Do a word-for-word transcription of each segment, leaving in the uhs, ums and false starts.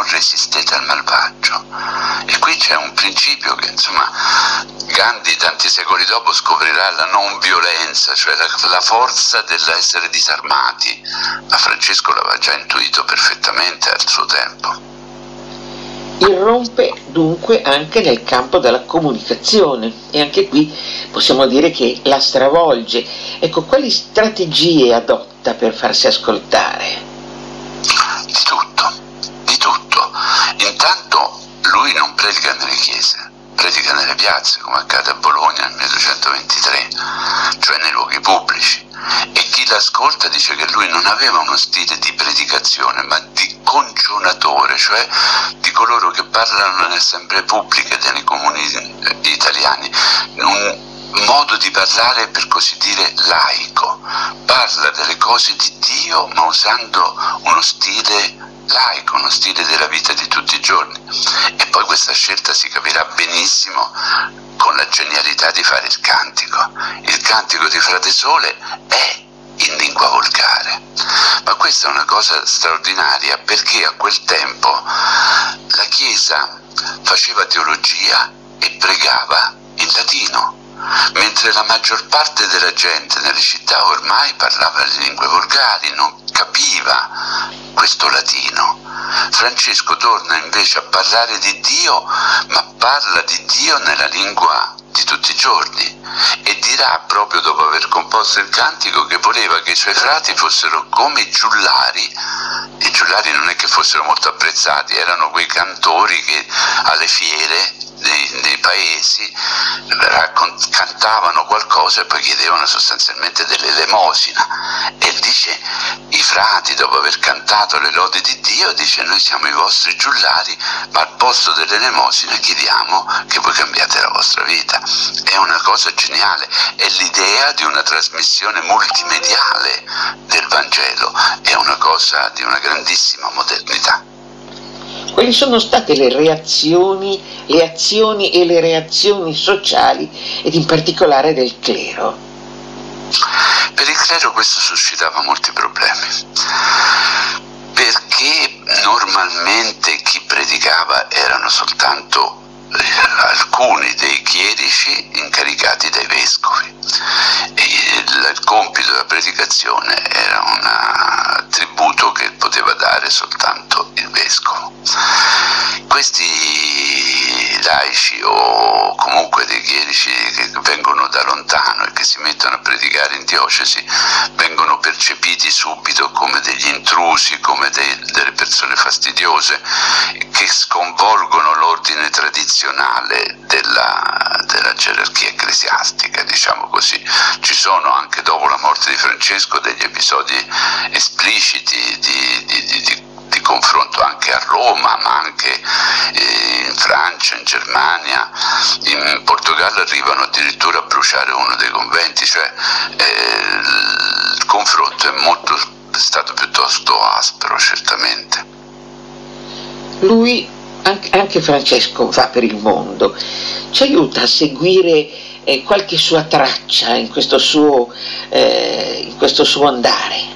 resistete al malvagio. E qui c'è un principio che, insomma, Gandhi tanti secoli dopo scoprirà la non violenza, cioè la, la forza dell'essere disarmati, ma Francesco l'aveva già intuito perfettamente al suo tempo. Irrompe dunque anche nel campo della comunicazione e anche qui possiamo dire che la stravolge. Ecco, quali strategie adotta per farsi ascoltare? Di tutto, di tutto. Intanto lui non predica nelle chiese, predica nelle piazze, come accade a Bologna nel milleduecentoventitré, cioè nei luoghi pubblici. E chi l'ascolta dice che lui non aveva uno stile di predicazione, ma di concionatore, cioè di coloro che parlano nelle assemblee pubbliche dei comuni italiani, un modo di parlare per così dire laico, parla delle cose di Dio ma usando uno stile laico, uno stile della vita di tutti i giorni. E poi questa scelta si capirà benissimo con la genialità di fare il cantico. Il cantico di Frate Sole è in lingua volgare, ma questa è una cosa straordinaria, perché a quel tempo la Chiesa faceva teologia e pregava in latino, mentre la maggior parte della gente nelle città ormai parlava le lingue volgari, non capiva questo latino. Francesco torna invece a parlare di Dio, ma parla di Dio nella lingua di tutti i giorni, e dirà proprio dopo aver composto il cantico che voleva che i suoi frati fossero come i giullari. I giullari non è che fossero molto apprezzati, erano quei cantori che alle fiere nei, nei paesi raccont- cantavano qualcosa e poi chiedevano sostanzialmente dell'elemosina, e dice i frati, dopo aver cantato le lodi di Dio, dice: noi siamo i vostri giullari, ma al posto dell'elemosina chiediamo che voi cambiate la vostra vita. È una cosa geniale, è l'idea di una trasmissione multimediale del Vangelo, è una cosa di una grandissima modernità. Quali sono state le reazioni, le azioni e le reazioni sociali ed in particolare del clero? Per il clero questo suscitava molti problemi, perché normalmente chi predicava erano soltanto alcuni dei chierici incaricati dai vescovi, e il, il compito della predicazione era un attributo che poteva dare soltanto il vescovo. Questi laici o comunque dei chierici che vengono da lontano e che si mettono a predicare in diocesi vengono percepiti subito come degli intrusi, come dei, delle persone fastidiose che sconvolgono l'ordine tradizionale della, della gerarchia ecclesiastica, diciamo così. Ci sono anche dopo la morte di Francesco degli episodi espliciti di, di, di, di di confronto anche a Roma, ma anche eh, in Francia, in Germania, in Portogallo arrivano addirittura a bruciare uno dei conventi, cioè eh, il confronto è molto è stato piuttosto aspro, certamente. Lui, anche Francesco, va per il mondo, ci aiuta a seguire eh, qualche sua traccia in questo suo, eh, in questo suo andare.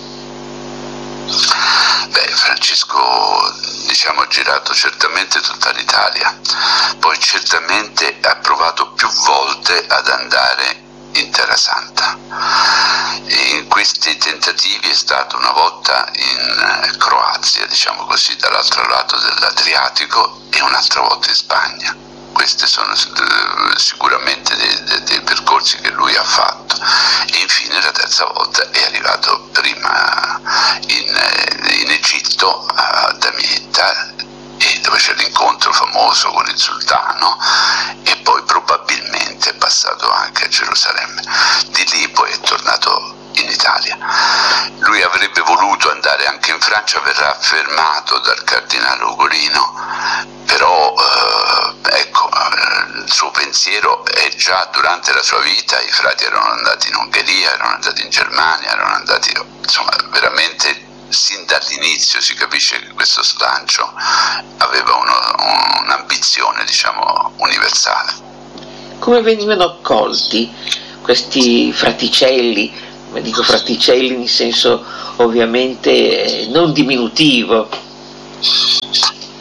Beh, Francesco, diciamo, ha girato certamente tutta l'Italia, poi certamente ha provato più volte ad andare in Terra Santa. E in questi tentativi è stato una volta in Croazia, diciamo così, dall'altro lato dell'Adriatico, e un'altra volta in Spagna. Questi sono sicuramente dei, dei, dei percorsi che lui ha fatto, e infine la terza volta è arrivato prima in, in Egitto, a Damietta, e dove c'è l'incontro famoso con il sultano, e poi probabilmente è passato anche a Gerusalemme. Di lì poi è tornato in Italia. Lui avrebbe voluto andare anche in Francia, verrà fermato dal cardinale Ugolino, però eh, ecco, il suo pensiero è già durante la sua vita. I frati erano andati in Ungheria, erano andati in Germania, erano andati, insomma, veramente sin dall'inizio si capisce che questo slancio aveva uno, un'ambizione, diciamo, universale. Come venivano accolti questi fraticelli? Dico fraticelli in senso ovviamente non diminutivo.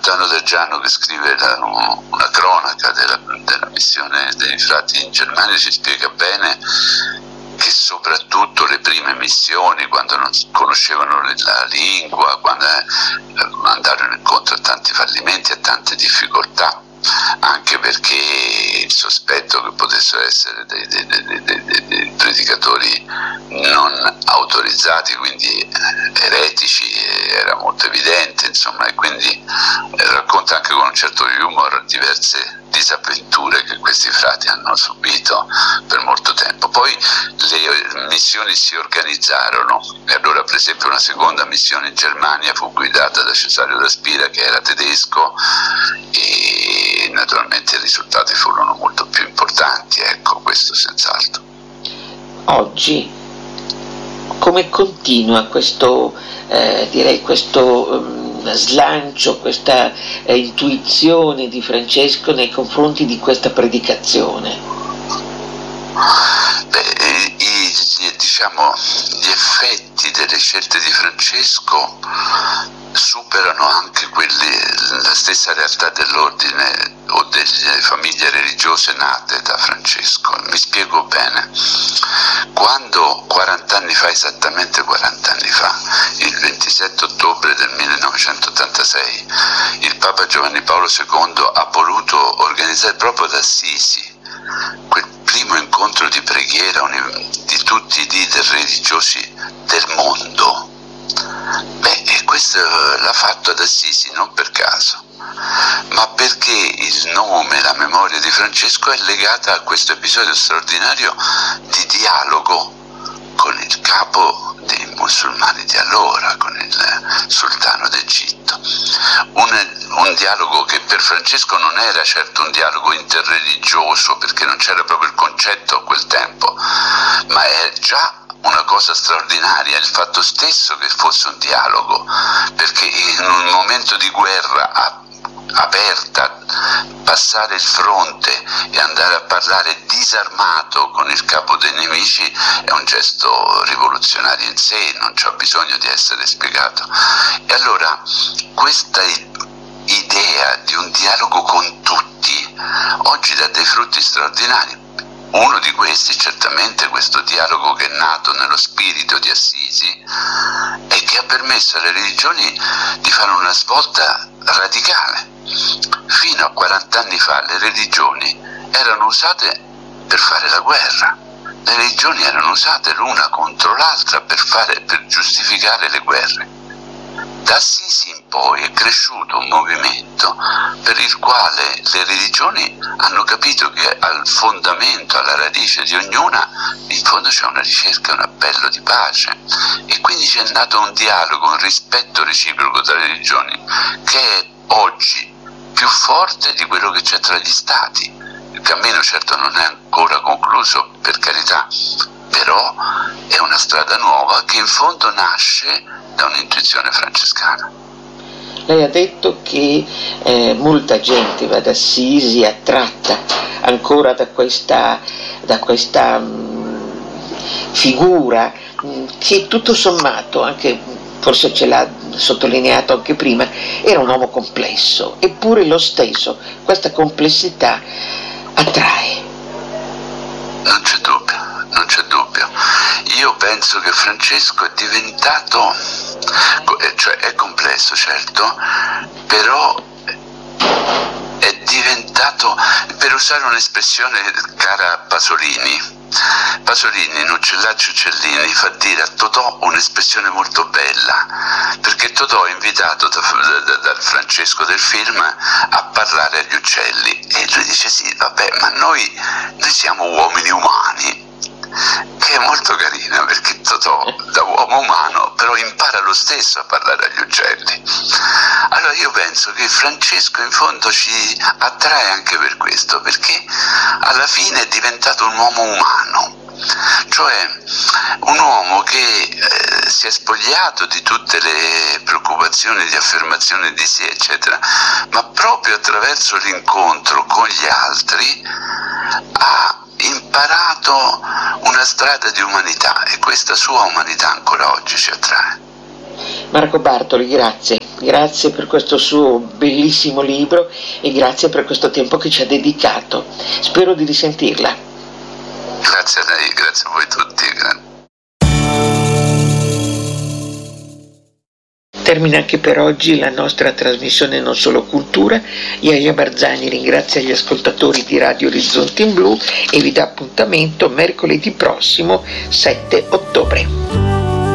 Giordano Del Giano, che scrive la, una cronaca della, della missione dei frati in Germania, ci spiega bene che soprattutto le prime missioni, quando non conoscevano la lingua, quando eh, andarono incontro a tanti fallimenti, a tante difficoltà, anche perché il sospetto che potessero essere dei, dei, dei, dei, dei, dei predicatori non autorizzati, quindi eretici, era molto evidente, insomma, e quindi racconta anche con un certo humor diverse disavventure che questi frati hanno subito per molto tempo. Poi le missioni si organizzarono e allora, per esempio, una seconda missione in Germania fu guidata da Cesario da Spira, che era tedesco, e naturalmente i risultati furono molto più importanti, ecco, questo senz'altro. Oggi come continua questo, eh, direi questo um, slancio, questa eh, intuizione di Francesco nei confronti di questa predicazione? Beh, i, i, diciamo, gli effetti delle scelte di Francesco superano anche quelli, la stessa realtà dell'ordine o delle famiglie religiose nate da Francesco. Mi spiego bene. Quando quaranta anni fa, esattamente quaranta anni fa, il ventisette ottobre del millenovecentottantasei, il Papa Giovanni Paolo secondo ha voluto organizzare proprio ad Assisi quel primo incontro di preghiera di tutti i leader religiosi del mondo. Beh, e questo l'ha fatto ad Assisi non per caso, ma perché il nome, la memoria di Francesco è legata a questo episodio straordinario di dialogo con il capo dei musulmani di allora, con il sultano d'Egitto. Un, un dialogo che per Francesco non era certo un dialogo interreligioso, perché non c'era proprio il concetto a quel tempo, ma è già una cosa straordinaria il fatto stesso che fosse un dialogo, perché in un momento di guerra aperta, passare il fronte e andare a parlare disarmato con il capo dei nemici è un gesto rivoluzionario in sé, non c'ha bisogno di essere spiegato. E allora questa idea di un dialogo con tutti oggi dà dei frutti straordinari. Uno di questi, certamente, questo dialogo che è nato nello spirito di Assisi e che ha permesso alle religioni di fare una svolta radicale. Fino a quaranta anni fa le religioni erano usate per fare la guerra, le religioni erano usate l'una contro l'altra per, fare, per giustificare le guerre. Da Assisi in poi è cresciuto un movimento per il quale le religioni hanno capito che al fondamento, alla radice di ognuna, in fondo c'è una ricerca, un appello di pace, e quindi c'è nato un dialogo, un rispetto reciproco tra le religioni che è oggi più forte di quello che c'è tra gli stati. Il cammino certo non è ancora concluso, per carità, però è una strada nuova che in fondo nasce da un'intuizione francescana. Lei ha detto che eh, molta gente va ad Assisi attratta ancora da questa, da questa mh, figura mh, che tutto sommato, anche forse ce l'ha sottolineato anche prima, era un uomo complesso, eppure lo stesso questa complessità attrae. Non c'è dubbio, non c'è dubbio. Io penso che Francesco è diventato, cioè è complesso certo, però è diventato, per usare un'espressione cara a Pasolini, Pasolini in Uccellacci Uccellini fa dire a Totò un'espressione molto bella, perché Totò è invitato da, da, dal Francesco del film a parlare agli uccelli e lui dice sì, vabbè, ma noi, noi siamo uomini umani, che è molto carina, perché Totò da uomo umano però impara lo stesso a parlare agli uccelli. Allora io penso che Francesco in fondo ci attrae anche per questo, perché alla fine è diventato un uomo umano, cioè un uomo che eh, si è spogliato di tutte le preoccupazioni di affermazione di sé eccetera, ma proprio attraverso l'incontro con gli altri ha imparato una strada di umanità, e questa sua umanità ancora oggi ci attrae. Marco Bartoli, grazie, grazie per questo suo bellissimo libro e grazie per questo tempo che ci ha dedicato. Spero di risentirla. Grazie a lei, grazie a voi tutti. Termina anche per oggi la nostra trasmissione Non Solo Cultura. Iaia Barzani ringrazia gli ascoltatori di Radio Orizzonti in Blu e vi dà appuntamento mercoledì prossimo sette ottobre.